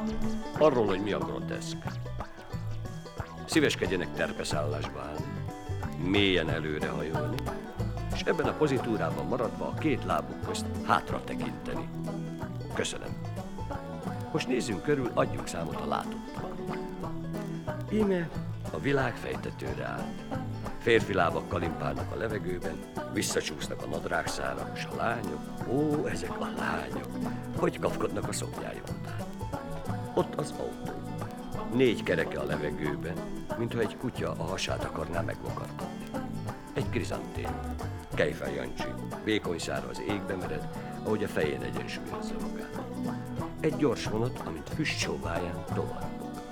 Arról, hogy mi a groteszk. Szíveskedjenek terpeszállásba állni, mélyen előrehajolni, és ebben a pozitúrában maradva a két lábuk közt hátra tekinteni. Köszönöm. Most nézzünk körül, adjunk számot a látottakról. Íme a világ fejtetőre állt. Férfi lábak kalimpálnak a levegőben, visszacsúsznak a nadrágszára, és a lányok, ó, ezek a lányok, hogy kapkodnak a szoknyájuk után. Ott az autó. 4 kereke a levegőben, mintha egy kutya a hasát akarná megvakartatni. Egy krizantém, Kejfel Jancsi, vékony szára az égbe mered, ahogy a fején egyensúlyozza magát. Egy gyors vonat, amint füstsóváján tovarog.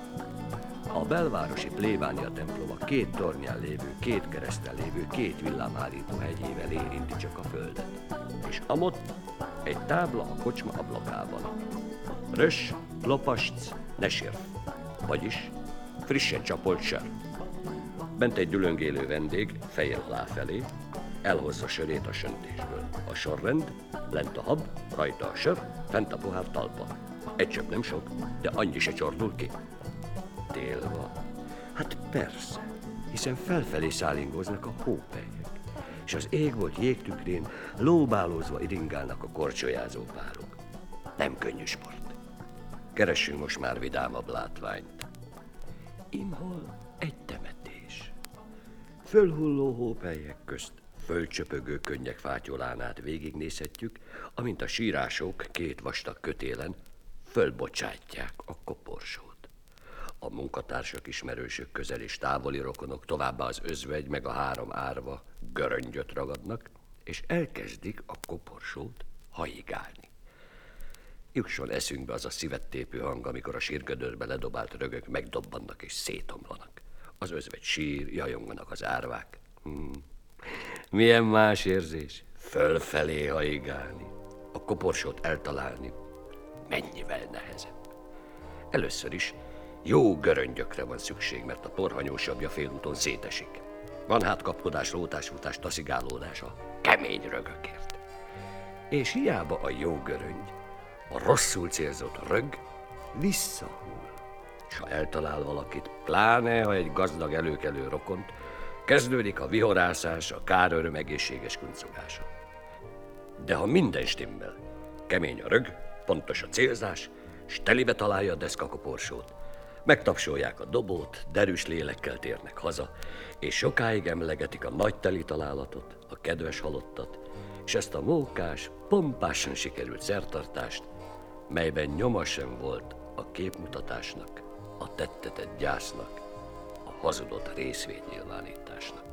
A belvárosi plébánia temploma 2 tornyán lévő, 2 kereszten lévő, 2 villámállító hegyével érinti csak a földet. És amott egy tábla a kocsma ablakában. Rös, lopasc, ne sérf. Vagyis frissen csapolt sör. Bent egy dülöngélő vendég, fejjel aláfelé, elhozza sörét a söntésből. A sorrend, lent a hab, rajta a sör, fent a pohár talpa. Egy csöpp nem sok, de annyi se csordul ki. Tél van. Hát persze, hiszen felfelé szállingoznak a hópelyek, és az ég volt jégtükrén lóbálózva iringálnak a korcsolyázó párok. Nem könnyű sport. Keressünk most már vidámabb látványt. Imhol egy temetés. Fölhulló hópelyek közt fölcsöpögő könnyek fátyolánát végignézhetjük, amint a sírások 2 vastag kötélen fölbocsátják a koporsót. A munkatársak, ismerősök, közel és távoli rokonok, továbbá az özvegy meg a 3 árva göröngyöt ragadnak, és elkezdik a koporsót hajigálni. Jusson eszünkbe az a szívet tépő hang, amikor a sírgödörbe ledobált rögök megdobbannak és szétomlanak. Az özvegy sír, jajonganak az árvák. Milyen más érzés? Fölfelé hajigálni, a koporsót eltalálni mennyivel nehezebb. Először is jó göröngyökre van szükség, mert a porhanyósabbja félúton szétesik. Van hát kapkodás, lótásfutás, taszigálódás a kemény rögökért. És hiába a jó göröngy, a rosszul célzott rög visszahull. És ha eltalál valakit, pláne ha egy gazdag előkelő rokont, kezdődik a vihorászás, a káröröm egészséges kuncogása. De ha minden stimmel, kemény a rög, pontos a célzás, s telibe találja a deszkakoporsót, megtapsolják a dobót, derűs lélekkel térnek haza, és sokáig emlegetik a nagy teli találatot, a kedves halottat, és ezt a mókás, pompásan sikerült szertartást, melyben nyoma sem volt a képmutatásnak, a tettetett gyásznak, a hazudott részvénynyilvánításnak.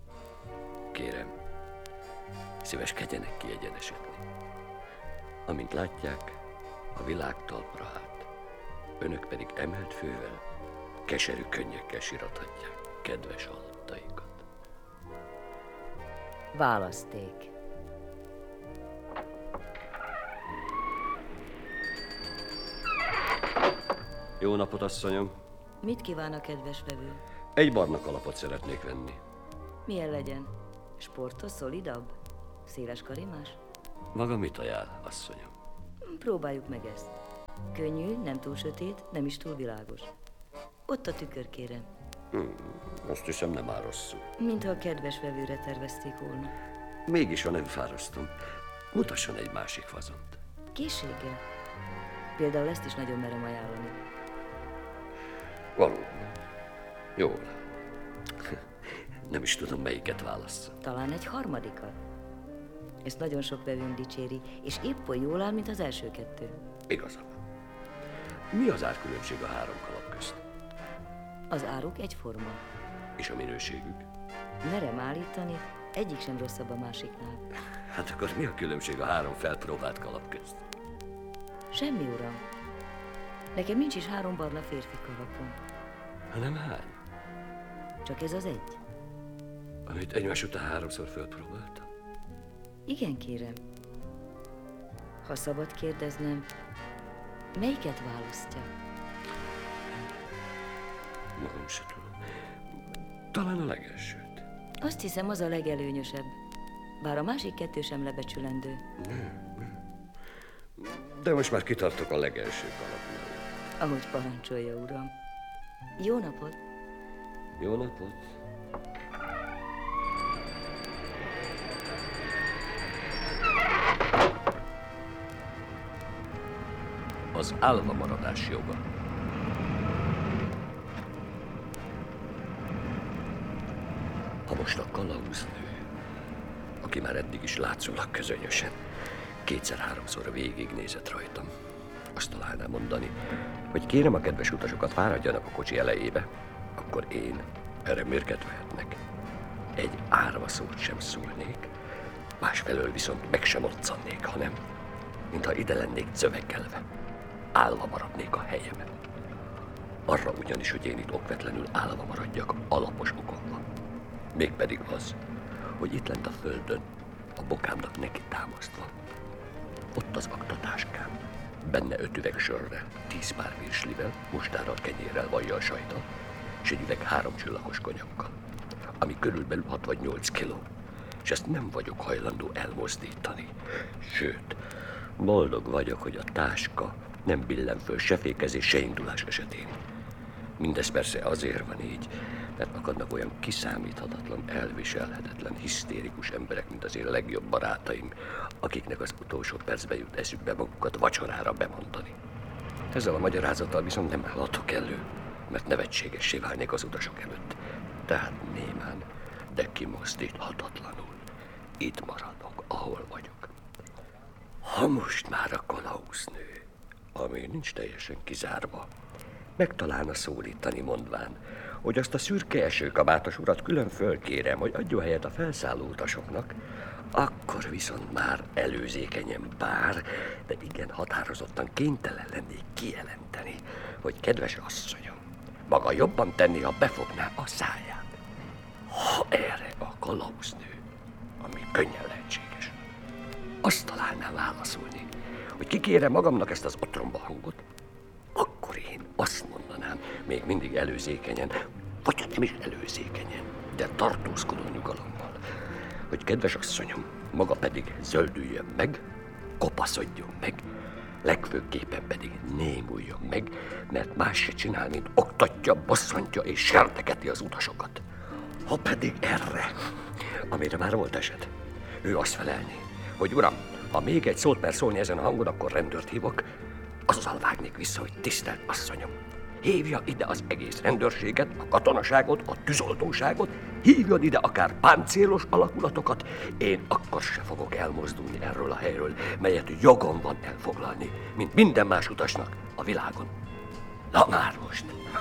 Kérem, szíveskedjenek kiegyenesedni. Amint látják, a világ talpra állt. Önök pedig emelt fővel, keserű könnyekkel sirathatják kedves halottaikat. Választék. Jó napot, asszonyom! Mit kíván a kedves vevő? Egy barna kalapot szeretnék venni. Milyen legyen? Sportos, szolidabb? Széles karimás? Maga mit ajánl, asszonyom? Próbáljuk meg ezt. Könnyű, nem túl sötét, nem is túl világos. Ott a tükör, kérem. Azt hiszem, nem áll rosszul. Mintha a kedves vevőre tervezték volna. Mégis, ha nem fárasztom, mutasson egy másik fazont. Készséggel. Például ezt is nagyon merem ajánlani. Valóban. Jól. Nem is tudom, melyiket válasszam. Talán egy harmadikat. Ezt nagyon sok vevőn dicséri, és épp olyan jól áll, mint az első 2. Igaza van. Mi az árkülönbség a 3 kalap közt? Az áruk egyforma. És a minőségük? Merem állítani, egyik sem rosszabb a másiknál. Hát akkor mi a különbség a 3 felpróbált kalap közt? Semmi, uram. Nekem nincs is 3 barna férfi kalapom. Hanem hány? Csak ez az egy. Amit egymás után 3-szor felpróbáltam? Igen, kérem. Ha szabad kérdeznem, melyiket választja? Magam se tudom. Talán a legelsőt. Azt hiszem, az a legelőnyösebb. Bár a másik 2 sem lebecsülendő. De most már kitartok a legelső kalap mellett. Ahogy parancsolja, uram. Jó napot! Jó napot! Az állva maradás joga. Ha most a kalauznő, aki már eddig is látszólag közönösen, kétszer-háromszor végignézett rajtam, azt találná mondani, hogy kérem a kedves utasokat fáradjanak a kocsi elejébe, akkor én erre mérget vehetnek. Egy árva szót sem szólnék, másfelől viszont meg sem moccannék, hanem, mintha ide lennék cövegelve, állva maradnék a helyemen. Arra ugyanis, hogy én itt okvetlenül állva maradjak, alapos okom van. Mégpedig az, hogy itt lent a földön, a bokámnak neki támasztva, ott az aktatáskám, benne 5 üveg sörrel, 10 pár virslivel, mustárral, kenyérrel, vajjal, sajttal, és egy üveg 3 csillagos konyakkal, ami körülbelül 6 vagy 8 kiló, és ezt nem vagyok hajlandó elmozdítani. Sőt, boldog vagyok, hogy a táska nem billen föl se fékezés, se indulás esetén. Mindez persze azért van így, mert akadnak olyan kiszámíthatatlan, elviselhetetlen, hisztérikus emberek, mint az én legjobb barátaim, akiknek az utolsó percben jut eszükbe magukat vacsorára bemondani. Ezzel a magyarázattal viszont nem állhatok elő, mert nevetségessé válnék az utasok előtt. Tehát némán, de kimozdíthatatlanul itt maradok, ahol vagyok. Ha most már a kalauznő, ami nincs teljesen kizárva, megtalálna szólítani, mondván, hogy azt a szürke esőkabátos urat külön fölkérem, hogy adjon helyet a felszálló utasoknak, akkor viszont már előzékenyen bár, de igen határozottan kénytelen lennék kijelenteni, hogy kedves asszonyom, maga jobban tenni, ha befogná a száját. Ha erre a kalauznő, ami könnyen lehetséges, azt találná válaszolni, hogy kikérem magamnak ezt az otromba hangot, akkor én azt mondanám, még mindig előzékenyen, vagy nem is előzékenyen, de tartózkodó nyugalommal, hogy kedves asszonyom, maga pedig zöldüljön meg, kopaszodjon meg, legfőképpen pedig némuljon meg, mert más se csinál, mint oktatja, bosszantja és sertegeti az utasokat. Ha pedig erre, amire már volt eset, ő azt felelni, hogy uram, ha még egy szót mer szólni ezen a hangon, akkor rendőrt hívok, azzal vágnék vissza, hogy tisztelt asszonyom, hívja ide az egész rendőrséget, a katonaságot, a tűzoltóságot, hívjon ide akár páncélos alakulatokat, én akkor se fogok elmozdulni erről a helyről, melyet jogom van elfoglalni, mint minden más utasnak a világon. Na már most!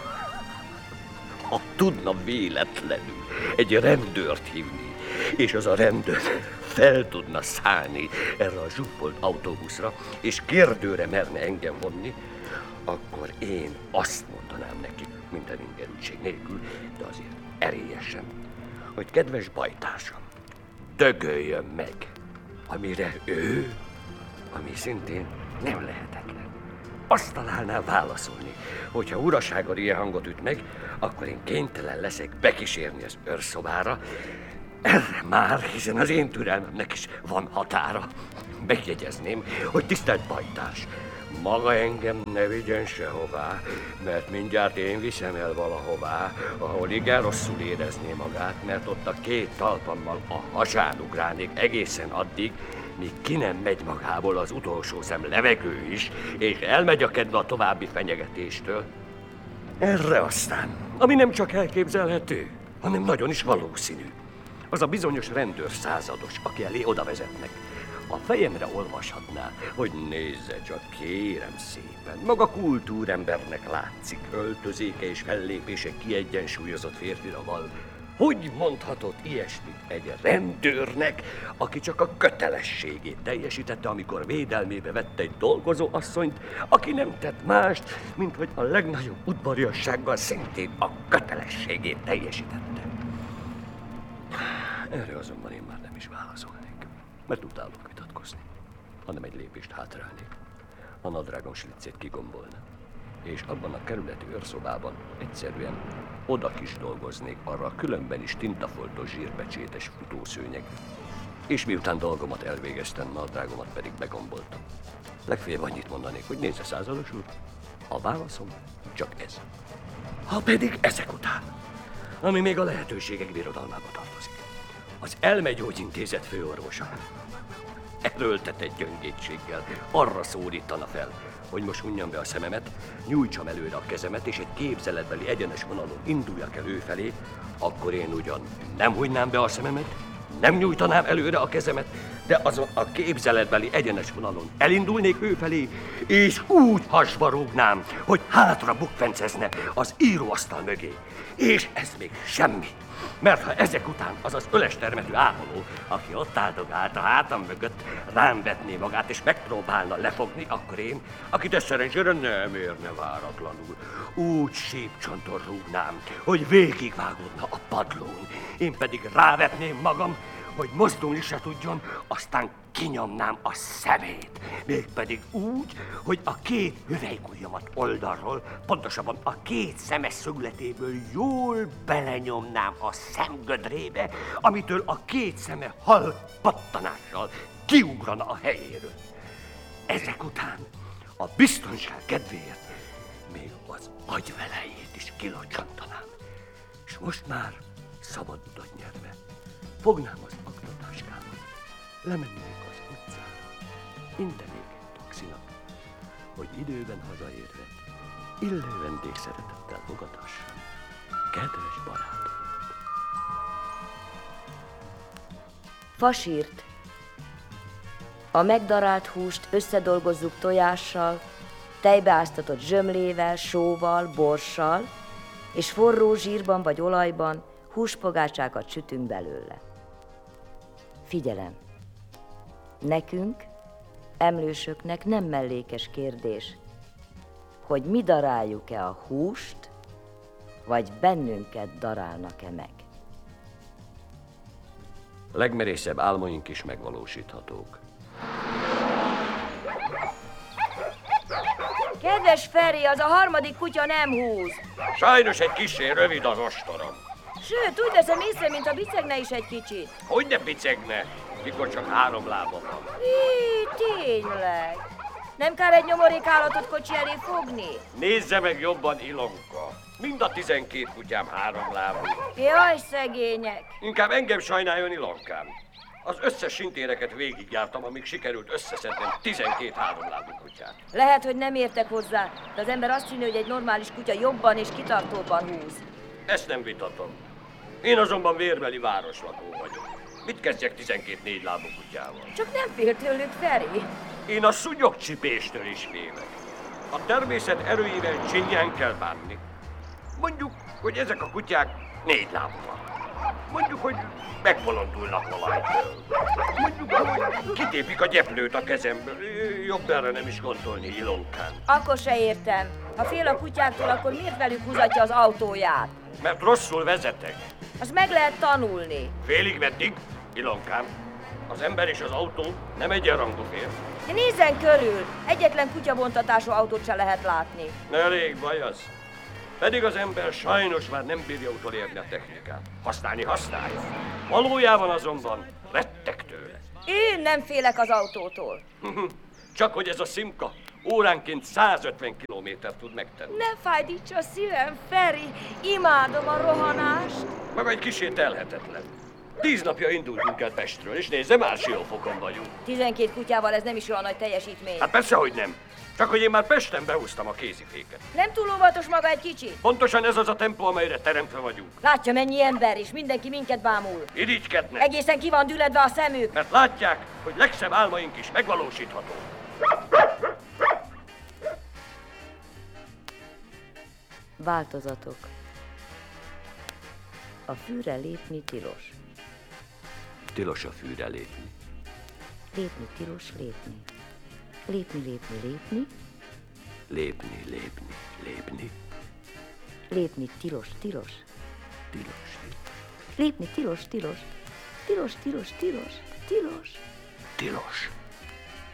Ha tudna véletlenül egy rendőrt hívni, és az a rendőr fel tudna szállni erre a zsuppolt autóbuszra, és kérdőre merne engem vonni, akkor én azt mondanám neki, minden ingerültség nélkül, de azért erélyesen, hogy kedves bajtársam, dögöljön meg, amire ő, ami szintén nem lehetetlen. Azt találná válaszolni, hogyha urasággal ilyen hangot üt meg, akkor én kénytelen leszek bekísérni az őrszobára. Erre már, hiszen az én türelmemnek is van határa. Megjegyezném, hogy tisztelt bajtárs, maga engem ne vigyen sehová, mert mindjárt én viszem el valahová, ahol igen rosszul érezné magát, mert ott a 2 talpammal a hasán ugrálnék egészen addig, míg ki nem megy magából az utolsó szem levegő is, és elmegy a kedve a további fenyegetéstől. Erre aztán, ami nem csak elképzelhető, hanem nagyon is valószínű, az a bizonyos rendőr százados, aki elé oda vezetnek, a fejemre olvashatná, hogy nézze csak, kérem szépen, maga kultúrembernek látszik, öltözéke és fellépése kiegyensúlyozott férfira val. Hogy mondhatott ilyesmit egy rendőrnek, aki csak a kötelességét teljesítette, amikor védelmébe vette egy dolgozó asszonyt, aki nem tett mást, mint hogy a legnagyobb udvariassággal szintén a kötelességét teljesítette? Erre azonban én már nem is válaszolnék, mert utálok vitatkozni, hanem egy lépést hátrálnék, a nadrágom sliccét kigombolna, és abban a kerületi őrszobában egyszerűen oda kis dolgoznék arra a különben is tintafoltos zsírbecsétes futószőnyegre. És miután dolgomat elvégeztem, nadrágomat pedig begomboltam. Legfeljebb annyit mondanék, hogy nézze, százados úr, A válaszom csak ez. Ha pedig ezek után, ami még a lehetőségek birodalmába tartozik, az Elmegyógyintézet főorvosa erőltetett gyöngétséggel arra szólítana fel, hogy most hunjam be a szememet, nyújtsam előre a kezemet, és egy képzeletbeli egyenes vonalon induljak el ő felé, akkor én ugyan nem hunynám be a szememet, nem nyújtanám előre a kezemet, de azon a képzeletbeli egyenes vonalon elindulnék ő felé, és úgy hasba rúgnám, hogy hátra bukfencezne az íróasztal mögé. És ez még semmi. Mert ha ezek után az az öles termetű ápoló, aki ott áldogált a hátam mögött, rám vetné magát és megpróbálna lefogni, akkor én, akit ez szerencsére nem érne váratlanul, úgy sípcsonton rúgnám, hogy végigvágódna a padlón. Én pedig rávetném magam, hogy mozdulni se tudjon, aztán kinyomnám a szemét. Mégpedig úgy, hogy a két hüvelykujjamat oldalról, pontosabban a két szemes szögletéből jól belenyomnám a szemgödrébe, amitől a két szeme halk pattanással kiugrana a helyéről. Ezek után a biztonság kedvéért még az agyvelejét is kilocsantanám. És most már szabad utat nyerve fognám az aktatáskámat, lemennék az utcára, intenék egy taxinak, hogy időben hazaérve illő vendégszeretettel fogadhassam kedves barátomat. Fasírt. A megdarált húst összedolgozzuk tojással, tejbeáztatott zsömlével, sóval, borssal, és forró zsírban vagy olajban húspogácsákat sütünk belőle. Figyelem! Nekünk, emlősöknek nem mellékes kérdés, hogy mi daráljuk-e a húst, vagy bennünket darálnak-e meg. Legmerészebb álmaink is megvalósíthatók. Kedves Feri, az a harmadik kutya nem húz. Sajnos egy kissé rövid az ostorom. Sőt, úgy veszem észre, mint a bicegne is egy kicsit. Hogy ne bicegne, mikor csak 3 lába van? Tényleg. Nem kár egy nyomorék állatot kocsi elé fogni? Nézze meg jobban, Ilonka. Mind a 12 kutyám 3 lábú. Jaj, szegények. Inkább engem sajnáljon, Ilonkám. Az összes sintéreket végigjártam, amíg sikerült összeszednem 12 3-lábú kutyát. Lehet, hogy nem értek hozzá, de az ember azt hinné, hogy egy normális kutya jobban és kitartóbban húz. Ezt nem vitatom. Én azonban vérbeli városlakó vagyok. Mit kezdjek 12 4-lábú kutyával? Csak nem fél tőlük, Feri. Én a szúnyogcsipéstől is félek. A természet erőivel csinyán kell bánni. Mondjuk, hogy ezek a kutyák 4 lábúak. Mondjuk, hogy megbolondulnak valahelytől. Mondjuk, hogy kitépik a gyeplőt a kezemből. Jobb erre nem is gondolni, Ilonkán. Akkor se értem. Ha fél a kutyáktól, akkor miért velük húzatja az autóját? Mert rosszul vezetek. Azt meg lehet tanulni. Félig meddig, Ilonkám. Az ember és az autó nem egyenrangú fél. De nézzen körül! Egyetlen kutyabontatású autót se lehet látni. Elég baj az. Pedig az ember sajnos már nem bírja utolérni a technikát. Használni használja. Valójában azonban rettek tőle. Én nem félek az autótól. Csak hogy ez a Simka óránként 150 kilométert tud megtenni. Ne fájdíts a szívem, Feri! Imádom a rohanást! Maga egy kicsit telhetetlen. 10 napja indultunk el Pestről, és nézze, már Siófokon vagyunk. 12 kutyával ez nem is olyan nagy teljesítmény. Hát persze, hogy nem. Csak hogy én már Pesten behúztam a kéziféket. Nem túl óvatos maga egy kicsi? Pontosan ez az a tempó, amelyre teremtve vagyunk. Látja, mennyi ember, és mindenki minket bámul. Irigykednek. Egészen ki van düledve a szemük. Mert látják, hogy legszebb álmaink is megvalósítható. Változatok. A fűre lépni tilos. Tilos a fűre lépni. Lépni tilos, lépni. Lépni, lépni, lépni. Lépni, lépni, lépni. Lépni tilos, tilos. Tilos, Lépni tilos, tilos. Tilos, tilos, tilos. Tilos. tilos.